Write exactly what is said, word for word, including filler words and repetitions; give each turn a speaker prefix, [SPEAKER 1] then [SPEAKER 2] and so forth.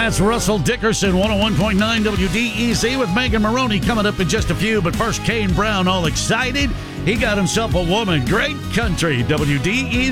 [SPEAKER 1] That's Russell Dickerson, one oh one point nine W D E C with Megan Maroney coming up in just a few. But first, Kane Brown all excited. He got himself a woman. Great country, W D E C.